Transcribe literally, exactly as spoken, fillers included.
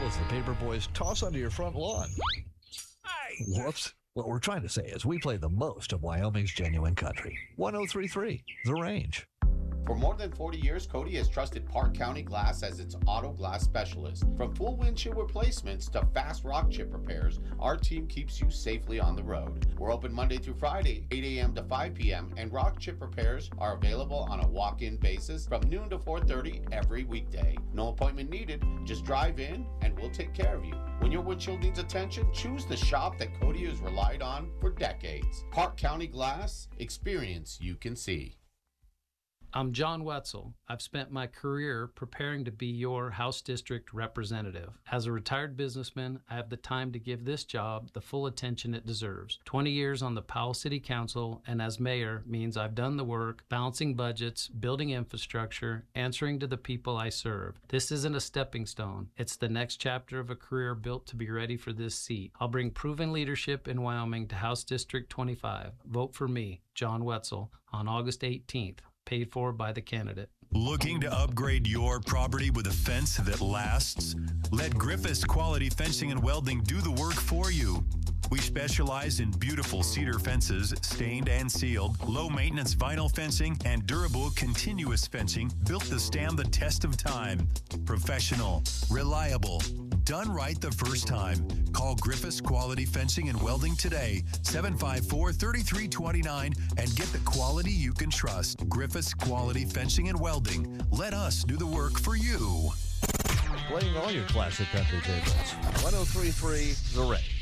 as the paper boys toss onto your front lawn. Whoops. What we're trying to say is we play the most of Wyoming's genuine country. one oh three point three, The Range. For more than forty years, Cody has trusted Park County Glass as its auto glass specialist. From full windshield replacements to fast rock chip repairs, our team keeps you safely on the road. We're open Monday through Friday, eight a.m. to five p.m., and rock chip repairs are available on a walk-in basis from noon to four thirty every weekday. No appointment needed, just drive in and we'll take care of you. When your windshield needs attention, choose the shop that Cody has relied on for decades. Park County Glass, experience you can see. I'm John Wetzel. I've spent my career preparing to be your House District representative. As a retired businessman, I have the time to give this job the full attention it deserves. twenty years on the Powell City Council and as mayor means I've done the work, balancing budgets, building infrastructure, answering to the people I serve. This isn't a stepping stone. It's the next chapter of a career built to be ready for this seat. I'll bring proven leadership in Wyoming to House District twenty-five. Vote for me, John Wetzel, on August eighteenth. Paid for by the candidate. Looking to upgrade your property with a fence that lasts? Let Griffiths Quality Fencing and Welding do the work for you. We specialize in beautiful cedar fences, stained and sealed, low-maintenance vinyl fencing, and durable continuous fencing built to stand the test of time. Professional, reliable, done right the first time. Call Griffiths Quality Fencing and Welding today, seven five four, three three two nine, and get the quality you can trust. Griffiths Quality Fencing and Welding. Let us do the work for you. Playing all your classic country favorites. one oh three point three, The Range.